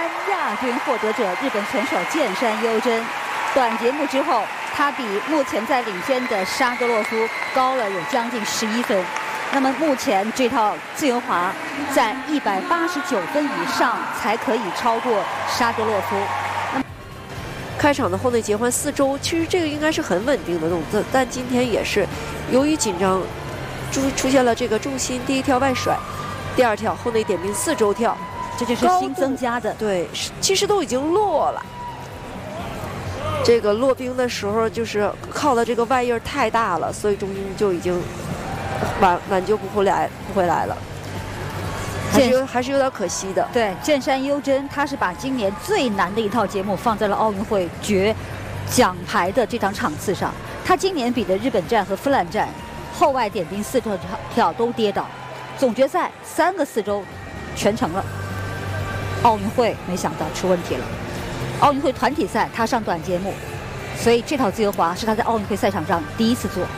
亚军获得者日本选手剑山优真。短节目之后，他比目前在领先的沙多洛夫高了有将近11分。那么目前这套自由滑在189分以上才可以超过沙多洛夫。 开场的后内结换4周，其实这个应该是很稳定的动作，但今天也是由于紧张，出现了这个重心第一跳外甩，第二跳后内点并4周跳， 这就是新增加的。 对，其实都已经落了。这个落冰的时候，就是靠的这个外印太大了，所以重心就已经挽救不回来了。还是有点可惜的。 对，剑山优真他是把今年最难的一套节目放在了奥运会决奖牌的这场场次上。他今年比的日本站和芬兰站后外点并4周跳都跌倒，总决赛3个4周全成了。奥运会没想到出问题了。奥运会团体赛他上短节目，所以这套自由滑是他在奥运会赛场上第一次做。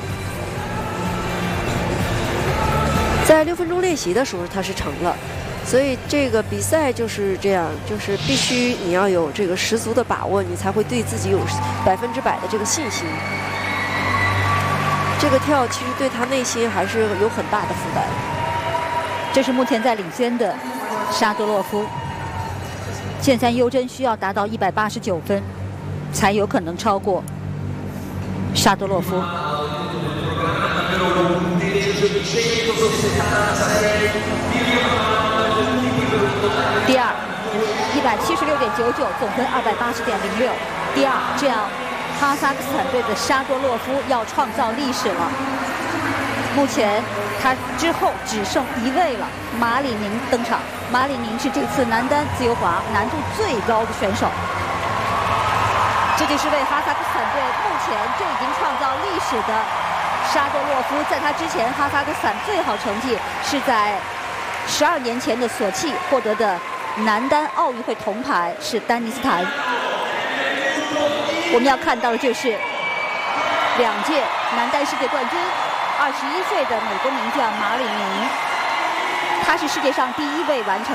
在6分钟练习的时候他是成了，所以这个比赛就是这样，就是必须你要有这个十足的把握，你才会对自己有100%的这个信心。这个跳其实对他内心还是有很大的负担。 这是目前在领先的沙多洛夫，剑山优真需要达到189分，才有可能超过沙多洛夫。第二，176.99，总分280.06。第二，这样哈萨克斯坦队的沙多洛夫要创造历史了。目前他之后只剩1位了，马里宁登场。马里宁是这次男单自由滑难度最高的选手。这就是为哈萨克斯坦队目前就已经创造历史的沙多洛夫。在他之前，哈萨克斯坦最好成绩是在12年前的索契获得的男单奥运会铜牌，是丹尼斯坦。我们要看到的就是2届男单世界冠军，21岁的美国名将马里宁，他是世界上第1位完成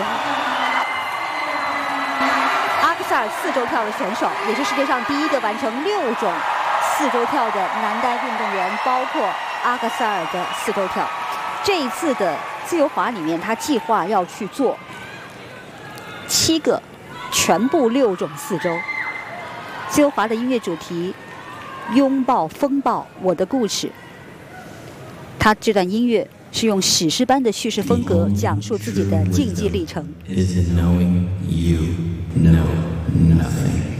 阿克萨尔4周跳的选手，也是世界上第1个完成6种4周跳的男单运动员，包括阿克萨尔的4周跳。这一次的自由滑里面，他计划要去做7个，全部6种4周。自由滑的音乐主题拥抱风暴我的故事，他这段音乐是用史诗般的叙事风格讲述自己的竞技历程。 Is it knowing you know nothing?